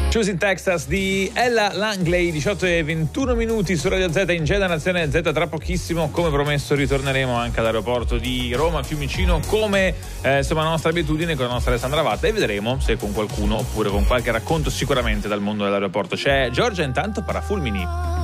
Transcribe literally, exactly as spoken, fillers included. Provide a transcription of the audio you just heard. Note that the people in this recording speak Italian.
Choosing Texas di Ella Langley, diciotto e ventuno minuti su Radio Z in Geda Nazione Z. Tra pochissimo, come promesso, ritorneremo anche all'aeroporto di Roma Fiumicino, come eh, insomma nostra abitudine, con la nostra Alessandra Vatta, e vedremo se con qualcuno oppure con qualche racconto sicuramente dal mondo dell'aeroporto. C'è Giorgia intanto Parafulmini.